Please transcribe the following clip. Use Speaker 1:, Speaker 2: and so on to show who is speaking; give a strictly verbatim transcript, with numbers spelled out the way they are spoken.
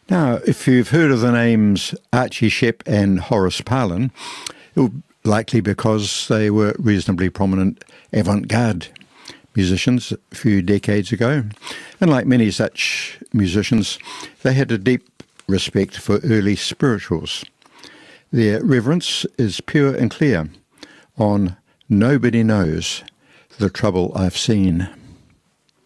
Speaker 1: Now, if you've heard of the names Archie Shepp and Horace Parlan, it likely because they were reasonably prominent avant-garde musicians a few decades ago. And like many such musicians, they had a deep respect for early spirituals. Their reverence is pure and clear on Nobody Knows the Trouble I've Seen.